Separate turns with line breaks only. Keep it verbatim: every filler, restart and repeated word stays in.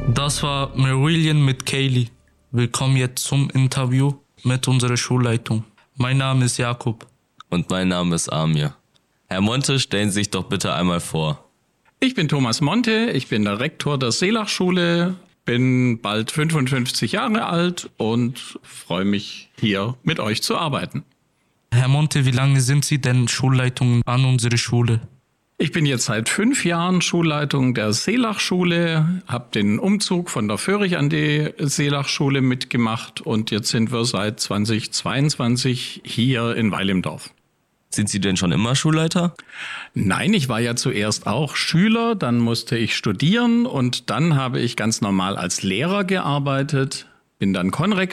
Das war Marillion mit Kaylee. Willkommen jetzt zum Interview mit unserer Schulleitung. Mein Name ist Jakob.
Und mein Name ist Amir. Herr Monte, stellen Sie sich doch bitte einmal vor.
Ich bin Thomas Monte, ich bin der Rektor der Seelach-Schule, bin bald fünfundfünfzig Jahre alt und freue mich, hier mit euch zu arbeiten.
Herr Monte, wie lange sind Sie denn Schulleitung an unserer Schule?
Ich bin jetzt seit fünf Jahren Schulleitung der Seelach-Schule, habe den Umzug von der Föhrig an die Seelach-Schule mitgemacht und jetzt sind wir seit zweitausendzweiundzwanzig hier in Weil im Dorf.
Sind Sie denn schon immer Schulleiter?
Nein, ich war ja zuerst auch Schüler, dann musste ich studieren und dann habe ich ganz normal als Lehrer gearbeitet, bin dann Konrektor